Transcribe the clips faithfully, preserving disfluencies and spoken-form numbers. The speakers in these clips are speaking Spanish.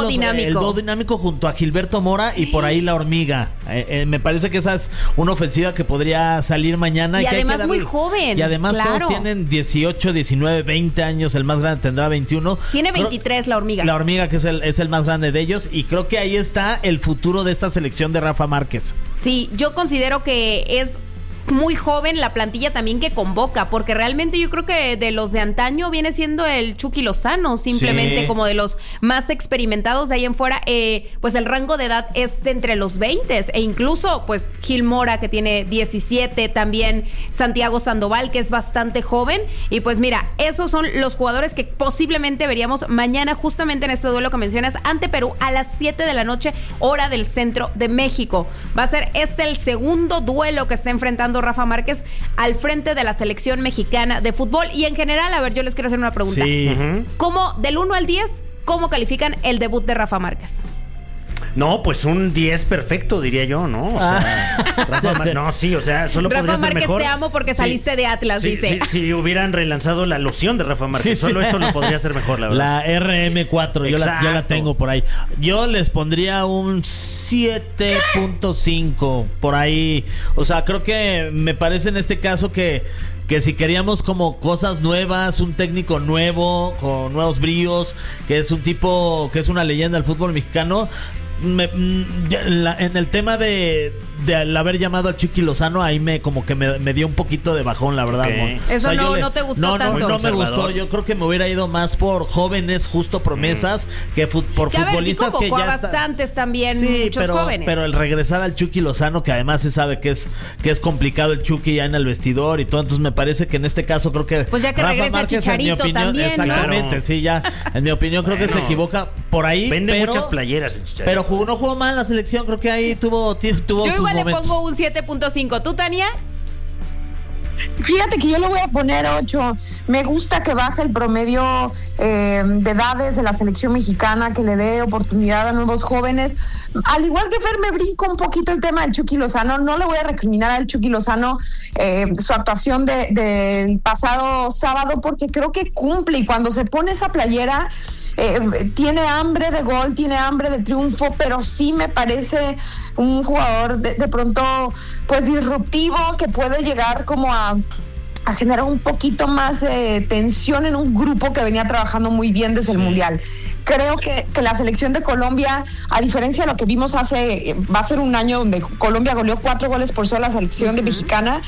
dinámico. El dúo dinámico junto a Gilberto Mora y por ahí la hormiga. Eh, eh, me parece que esa es una ofensiva que podría salir mañana. Y, y que además hay que darle, muy joven. Y además claro. todos tienen dieciocho, diecinueve, veinte años. El más grande tendrá veintiuno. Tiene veintitrés creo, la hormiga. La hormiga, que es el, es el más grande de ellos. Y creo que ahí está el futuro de esta selección de Rafa Márquez. Sí, yo considero que es muy joven la plantilla también que convoca, porque realmente yo creo que de los de antaño viene siendo el Chucky Lozano, simplemente sí. como de los más experimentados de ahí en fuera, eh, pues el rango de edad es de entre los veinte e incluso pues Gil Mora que tiene diecisiete, también Santiago Sandoval que es bastante joven y pues mira, esos son los jugadores que posiblemente veríamos mañana justamente en este duelo que mencionas ante Perú a las siete de la noche, hora del centro de México. Va a ser este el segundo duelo que está enfrentando Rafa Márquez al frente de la selección mexicana de fútbol. Y en general, a ver, yo les quiero hacer una pregunta. Sí. Uh-huh. ¿Cómo, del uno al diez, cómo califican el debut de Rafa Márquez? No, pues un diez perfecto, diría yo, ¿no? O sea, ah. Rafa Mar- no, sí, o sea, solo Rafa podría ser Márquez, mejor. te amo porque saliste sí. de Atlas, sí, dice. Sí, si hubieran relanzado la loción de Rafa Márquez, sí, solo sí. eso lo podría hacer mejor, la verdad. La R M cuatro, yo la, yo la tengo por ahí. Yo les pondría un siete punto cinco por ahí. O sea, creo que me parece en este caso que que si queríamos como cosas nuevas, un técnico nuevo, con nuevos bríos, que es un tipo, que es una leyenda del fútbol mexicano. Me, la, en el tema de, de al haber llamado al Chucky Lozano, ahí me como que me, me dio un poquito de bajón, la verdad. Okay. Eso o sea, no, le, no te gustó no, tanto. No, no me gustó. Yo creo que me hubiera ido más por jóvenes, justo promesas, mm. que fu- por que futbolistas a ver, sí que ya a bastantes está... también, sí, muchos pero, jóvenes. Pero el regresar al Chucky Lozano, que además se sabe que es que es complicado el Chucky ya en el vestidor y todo, entonces me parece que en este caso creo que pues ya que Rafa regresa Márquez, Chicharito en mi opinión, también, exactamente, ¿no? sí, ya en mi opinión creo bueno, que se equivoca por ahí. Vende pero, muchas playeras el Chicharito. Pero jugó, no jugó mal la selección, creo que ahí tuvo, tuvo yo sus igual momentos. Le pongo un siete punto cinco. ¿Tú, Tania? Fíjate que yo le voy a poner ocho. Me gusta que baje el promedio eh, de edades de la selección mexicana, que le dé oportunidad a nuevos jóvenes. Al igual que Fer, me brinco un poquito el tema del Chucky Lozano. No le voy a recriminar al Chucky Lozano eh, su actuación del de pasado sábado, porque creo que cumple, y cuando se pone esa playera eh, tiene hambre de gol, tiene hambre de triunfo, pero sí me parece un jugador de, de pronto pues disruptivo, que puede llegar como a a generar un poquito más de tensión en un grupo que venía trabajando muy bien desde sí. el Mundial. Creo que, que la selección de Colombia, a diferencia de lo que vimos hace, va a ser un año donde Colombia goleó cuatro goles por sola la selección uh-huh. de mexicana,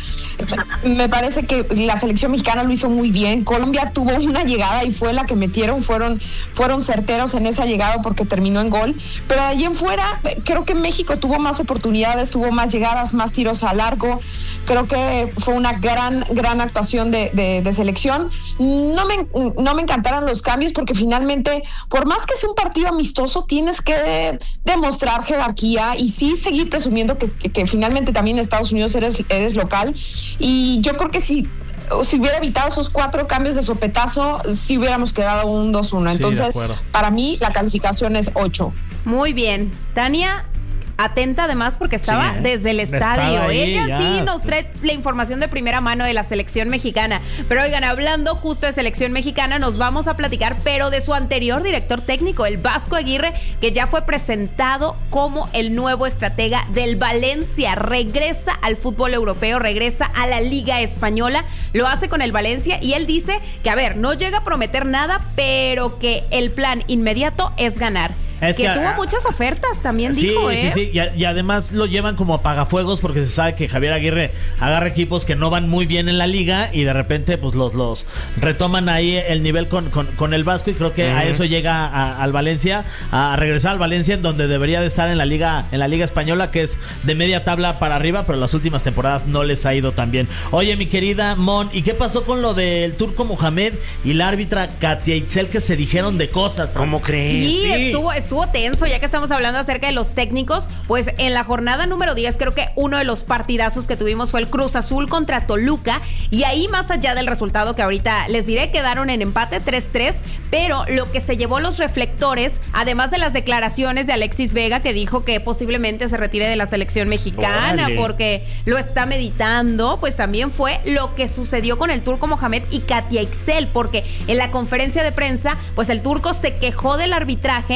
me parece que la selección mexicana lo hizo muy bien. Colombia tuvo una llegada y fue la que metieron, fueron, fueron certeros en esa llegada porque terminó en gol, pero de allí en fuera creo que México tuvo más oportunidades, tuvo más llegadas, más tiros a largo. Creo que fue una gran, gran actuación de, de, de selección. No me, no me encantaron los cambios porque finalmente, por más que sea un partido amistoso, tienes que demostrar jerarquía y sí seguir presumiendo que, que, que finalmente también en Estados Unidos eres, eres local. Y yo creo que si, si hubiera evitado esos cuatro cambios de sopetazo, sí hubiéramos quedado un dos uno. Entonces, sí, para mí la calificación es ocho. Muy bien. Tania, atenta además porque estaba sí, ¿eh? desde el estadio. Ahí, Ella ya. sí nos trae la información de primera mano de la selección mexicana. Pero oigan, hablando justo de selección mexicana, nos vamos a platicar, pero de su anterior director técnico, el Vasco Aguirre, que ya fue presentado como el nuevo estratega del Valencia. Regresa al fútbol europeo, regresa a la Liga Española, lo hace con el Valencia y él dice que, a ver, no llega a prometer nada, pero que el plan inmediato es ganar. Es que, que tuvo muchas ofertas también, sí, dijo, ¿eh? Sí, sí, y, y además lo llevan como apagafuegos porque se sabe que Javier Aguirre agarra equipos que no van muy bien en la liga y de repente pues los, los retoman ahí el nivel con, con, con el Vasco y creo que uh-huh. a eso llega a, al Valencia, a regresar al Valencia en donde debería de estar en la liga en la liga española, que es de media tabla para arriba, pero las últimas temporadas no les ha ido tan bien. Oye, mi querida Mon, ¿y qué pasó con lo del Turco Mohamed y la árbitra Katia Itzel, que se dijeron de cosas? ¿Cómo crees? Sí, sí. estuvo estuvo tenso, ya que estamos hablando acerca de los técnicos. Pues en la jornada número diez, creo que uno de los partidazos que tuvimos fue el Cruz Azul contra Toluca, y ahí, más allá del resultado que ahorita les diré, quedaron en empate tres tres, pero lo que se llevó los reflectores, además de las declaraciones de Alexis Vega, que dijo que posiblemente se retire de la selección mexicana Órale. porque lo está meditando, pues también fue lo que sucedió con el Turco Mohamed y Katia Itzel, porque en la conferencia de prensa, pues el turco se quejó del arbitraje y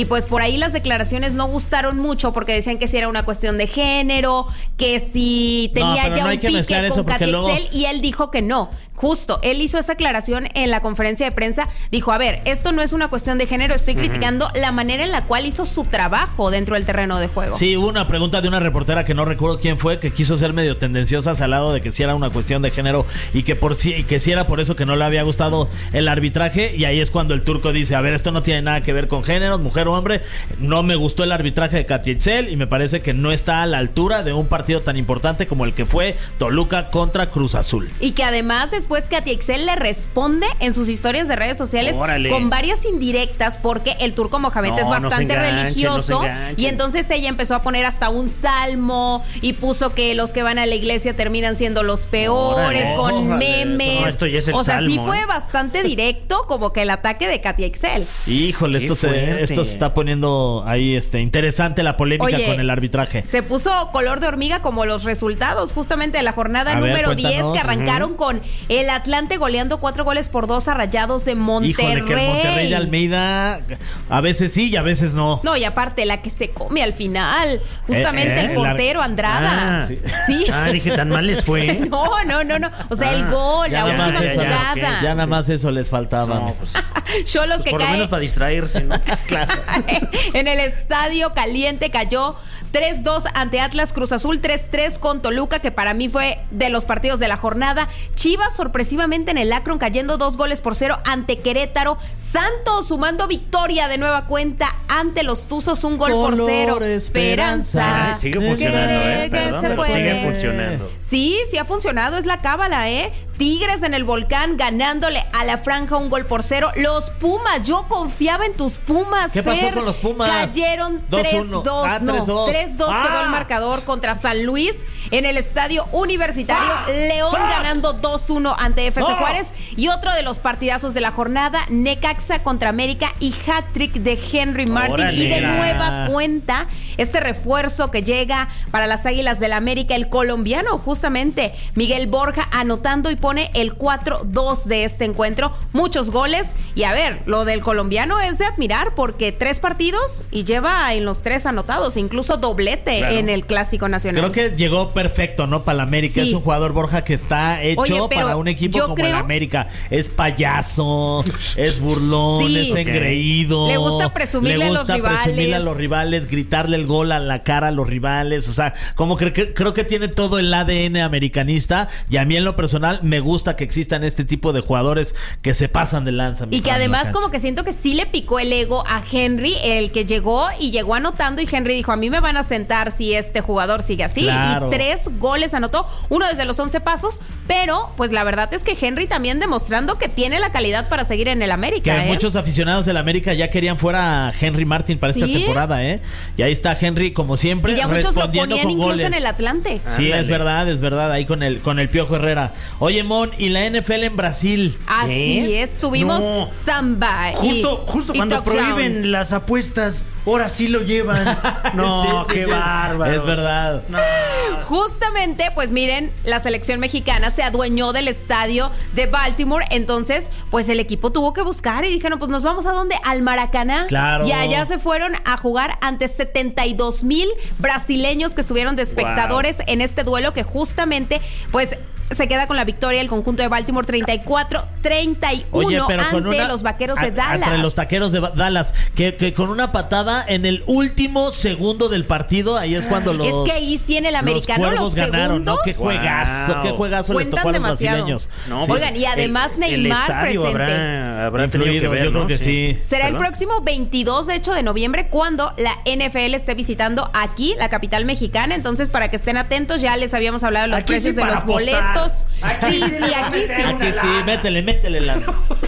pues por ahí las declaraciones no gustaron mucho porque decían que si era una cuestión de género, que si tenía no, ya no un pique con Katy luego... Excel, y él dijo que no. Justo, él hizo esa aclaración en la conferencia de prensa, dijo, a ver, esto no es una cuestión de género, estoy uh-huh. criticando la manera en la cual hizo su trabajo dentro del terreno de juego. Sí, hubo una pregunta de una reportera que no recuerdo quién fue, que quiso ser medio tendenciosa al lado de que si era una cuestión de género y que por sí, y que si era por eso que no le había gustado el arbitraje, y ahí es cuando el turco dice, a ver, esto no tiene nada que ver con género, mujer o hombre, no me gustó el arbitraje de Katy Excel y me parece que no está a la altura de un partido tan importante como el que fue Toluca contra Cruz Azul. Y que además después Katy Excel le responde en sus historias de redes sociales Órale. con varias indirectas porque el turco Mohamed no, es bastante no enganche, religioso no y entonces ella empezó a poner hasta un salmo y puso que los que van a la iglesia terminan siendo los peores. Órale. Con Órale. memes. No, esto ya es el o sea, salmo, sí fue ¿eh? bastante directo como que el ataque de Katy Excel. Híjole, esto se, esto se está poniendo ahí este interesante la polémica Oye, con el arbitraje. Se puso color de hormiga como los resultados justamente de la jornada a número ver, diez que arrancaron uh-huh. con el Atlante goleando cuatro goles por dos a Rayados de Monterrey. Híjole, que el Monterrey de Almeida a veces sí y a veces no. No, y aparte la que se come al final, justamente eh, eh, el portero la... Andrada. Ah, sí. sí. Ah, dije, tan mal les fue. No, no, no, no. O sea, ah, el gol, la última eso, jugada. Ya, okay. ya nada más eso les faltaba. No, pues, Yo los pues que por cae... lo menos para distraerse, ¿no? Claro. En el estadio caliente cayó tres dos ante Atlas, Cruz Azul tres tres con Toluca, que para mí fue de los partidos de la jornada. Chivas sorpresivamente en el Akron cayendo dos goles por cero ante Querétaro. Santos sumando victoria de nueva cuenta ante los Tuzos, un gol Color, por cero. Esperanza. Ay, sigue funcionando, ¿eh? Perdón, pero sigue funcionando. Sí, sí ha funcionado, es la cábala, ¿eh? Tigres en el Volcán ganándole a la Franja un gol por cero. Los Pumas, yo confiaba en tus Pumas, ¿Qué Fer. pasó con los Pumas? Cayeron tres dos. Ah, no, tres dos ah. quedó el marcador contra San Luis en el Estadio Universitario. Ah. León ah. ganando dos uno ante F C ah. Juárez. Y otro de los partidazos de la jornada, Necaxa contra América y hat-trick de Henry Martin. Órale. Y de nueva cuenta, este refuerzo que llega para las Águilas del América, el colombiano justamente, Miguel Borja, anotando y pone el cuatro dos de este encuentro. Muchos goles. Y a ver, lo del colombiano es de admirar porque tres partidos y lleva en los tres anotados, incluso doblete claro. en el Clásico Nacional. Creo que llegó perfecto, ¿no? Para la América. Sí. Es un jugador, Borja, que está hecho Oye, para un equipo como creo... el América. Es payaso, es burlón, sí. es engreído. Le gusta presumirle Le gusta a los rivales. presumirle a los rivales, gritarle el gol a la cara a los rivales. O sea, como que, que creo que tiene todo el A D N americanista. Y a mí en lo personal me gusta que existan este tipo de jugadores que se pasan de lanza. Y que además como que siento que sí le picó el ego a Henry, el que llegó y llegó anotando, y Henry dijo, a mí me van a sentar si este jugador sigue así. Claro. Y tres goles anotó, uno desde los once pasos, pero pues la verdad es que Henry también demostrando que tiene la calidad para seguir en el América. Que ¿eh? muchos aficionados del América ya querían fuera a Henry Martin para ¿Sí? esta temporada, ¿eh? Y ahí está Henry como siempre, y ya muchos lo ponían con incluso goles. En el Atlante. Sí, Ándale. es verdad, es verdad, ahí con el, con el Piojo Herrera. Oye, Mon, y la N F L en Brasil. Así ¿Qué? es, tuvimos no. samba. Justo, y, justo y cuando touchdown. prohíben las apuestas, ahora sí lo llevan. No, sí, sí, qué sí. bárbaro. Es verdad. No. Justamente, pues miren, la selección mexicana se adueñó del estadio de Baltimore, entonces, pues el equipo tuvo que buscar y dijeron, pues nos vamos a dónde, al Maracaná. Claro. Y allá se fueron a jugar ante setenta y dos mil brasileños que estuvieron de espectadores wow. en este duelo que justamente, pues se queda con la victoria el conjunto de Baltimore treinta y cuatro treinta y uno Oye, pero ante una, los Vaqueros de Dallas. Entre los Taqueros de Dallas, que, que con una patada en el último segundo del partido, ahí es cuando los Es que ahí sí en el americano los, los ganaron, segundos, ¿no? Qué juegazo, wow. qué juegazo les tocó a los demasiado. brasileños. No, sí. Oigan, y además el, Neymar el presente. Habrá, habrá influido, que ver, yo ¿no? creo que sí. sí. Será ¿Perdón? el próximo veintidós de hecho de noviembre cuando la N F L esté visitando aquí, la capital mexicana, entonces para que estén atentos, ya les habíamos hablado de los aquí precios sí de los apostar. boletos. Aquí sí, sí, aquí sí. Aquí sí, métele, métele la.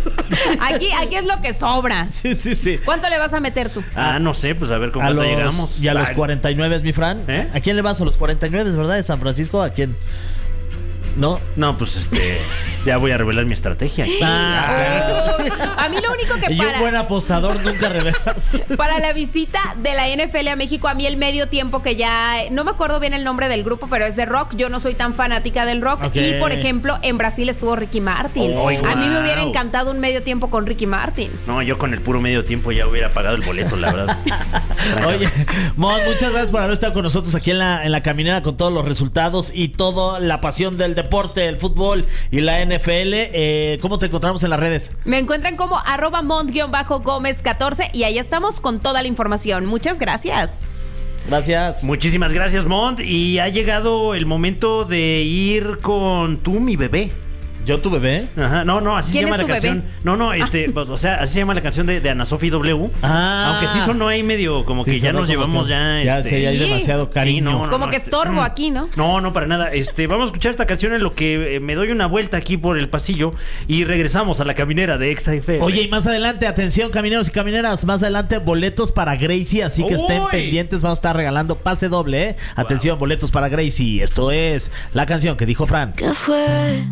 Aquí, aquí es lo que sobra. Sí, sí, sí. ¿Cuánto le vas a meter tú? Ah, no sé, pues a ver cómo a los, llegamos. Y a los cuarenta y nueve, mi Fran. ¿Eh? ¿A quién le vas a los cuarenta y nueve, verdad? ¿De San Francisco? ¿A quién? ¿No? No, pues este, ya voy a revelar mi estrategia. Ah, A mí lo único que y un para, buen apostador nunca revelas. para la visita de la N F L a México, a mí el medio tiempo que ya, no me acuerdo bien el nombre del grupo, pero es de rock, yo no soy tan fanática del rock. Okay. Y por ejemplo, en Brasil estuvo Ricky Martin. Oh, a mí wow. me hubiera encantado un medio tiempo con Ricky Martin. No, yo con el puro medio tiempo ya hubiera pagado el boleto, la verdad. Oye, Mon, muchas gracias por haber estado con nosotros aquí en la, en la caminera con todos los resultados y toda la pasión del deporte, el fútbol y la N F L. Eh, ¿Cómo te encontramos en las redes? Me encuentran como arroba mont-gómez catorce y ahí estamos con toda la información. Muchas gracias. Gracias. Muchísimas gracias, Mont. Y ha llegado el momento de ir con tú, mi bebé. ¿Yo tu bebé? Ajá, no, no, así se ¿Quién llama es la tu canción. bebé? No, no, este, pues, o sea, así se llama la canción de, de Ana Sofi W. Ah. Aunque sí sonó ahí medio como Sí, que ya sonó nos como llevamos que ya. Ya, este, sí, hay Sí. demasiado cariño. Sí, no, no. Como que este, estorbo mm. aquí, ¿no? No, no, para nada. Este, vamos a escuchar esta canción en lo que eh, me doy una vuelta aquí por el pasillo y regresamos a la caminera de Exa F M. Oye, y más adelante, atención, camineros y camineras, más adelante boletos para Gracie, así que estén ¡Uy! pendientes, vamos a estar regalando pase doble, ¿eh? Atención, boletos para Gracie. Esto es la canción que dijo Fran. ¿Qué fue?